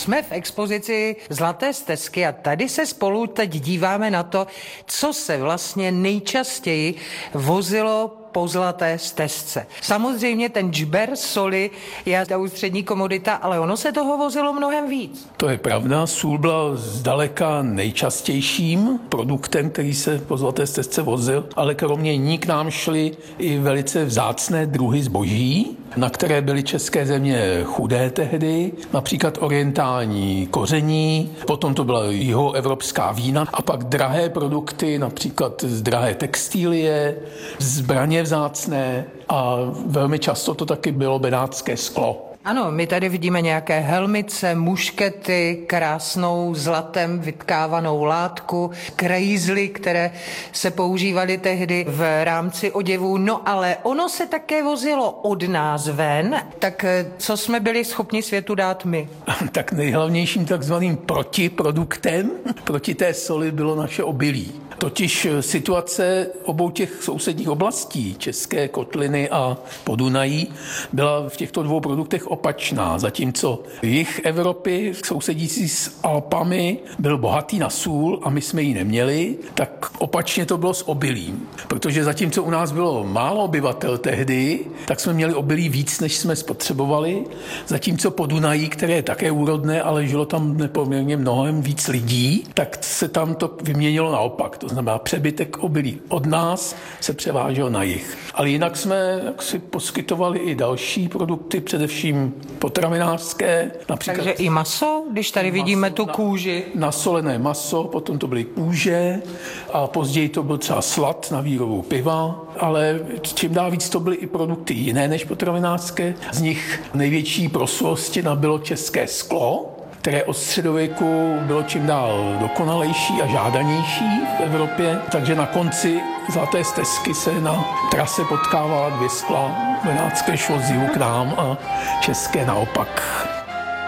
Jsme v expozici Zlaté stezky a tady se spolu teď díváme na to, co se vlastně nejčastěji vozilo po Zlaté stezce. Samozřejmě ten džber soli je ta ústřední komodita, ale ono se toho vozilo mnohem víc. To je pravda, sůl byla zdaleka nejčastějším produktem, který se po Zlaté stezce vozil, ale kromě ní k nám šly i velice vzácné druhy zboží, na které byly české země chudé tehdy, například orientální koření, potom to byla jihoevropská vína a pak drahé produkty, například drahé textilie, zbraně vzácné a velmi často to taky bylo benátské sklo. Ano, my tady vidíme nějaké helmice, muškety, krásnou zlatem vytkávanou látku, krejzly, které se používaly tehdy v rámci oděvů. No ale ono se také vozilo od nás ven, tak co jsme byli schopni světu dát my? Tak nejhlavnějším takzvaným protiproduktem proti té soli bylo naše obilí. Totiž situace obou těch sousedních oblastí, České kotliny a Podunají, byla v těchto dvou produktech opačná. Zatímco jih Evropy, sousedící s Alpami, byl bohatý na sůl a my jsme ji neměli, tak opačně to bylo s obilím. Protože zatímco u nás bylo málo obyvatel tehdy, tak jsme měli obilí víc, než jsme spotřebovali. Zatímco Podunají, které je také úrodné, ale žilo tam nepoměrně mnohem víc lidí, tak se tam to vyměnilo naopak. To znamená, přebytek obilí od nás se převážel na jih. Ale jinak jsme si poskytovali i další produkty, především potravinářské. Například takže i maso, když tady vidíme tu kůži. Nasolené maso, potom to byly kůže a později to byl třeba slad na výrobu piva, ale čím dál víc to byly i produkty jiné než potravinářské. Z nich největší proslulosti nabylo české sklo, které od středověku bylo čím dál dokonalejší a žádanější v Evropě. Takže na konci Zlaté stezky se na trase potkávala dvě skla. Benátské šlo z jihu k nám a české naopak.